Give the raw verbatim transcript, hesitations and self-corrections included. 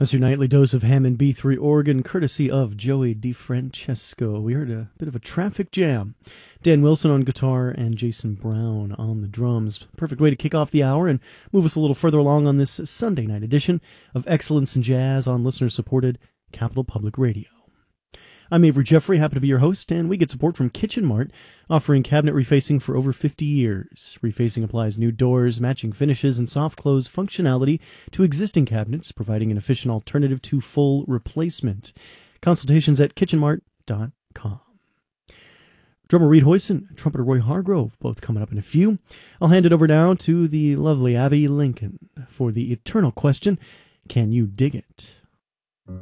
That's your nightly dose of Hammond B three organ, courtesy of Joey DeFrancesco. We heard a bit of a traffic jam. Dan Wilson on guitar and Jason Brown on the drums. Perfect way to kick off the hour and move us a little further along on this Sunday night edition of Excellence in Jazz on listener-supported Capital Public Radio. I'm Avery Jeffrey, happy to be your host, and we get support from Kitchen Mart, offering cabinet refacing for over fifty years. Refacing applies new doors, matching finishes, and soft close functionality to existing cabinets, providing an efficient alternative to full replacement. Consultations at kitchen mart dot com. Drummer Reed Hoyson and trumpeter Roy Hargrove, both coming up in a few. I'll hand it over now to the lovely Abby Lincoln for the eternal question, can you dig it?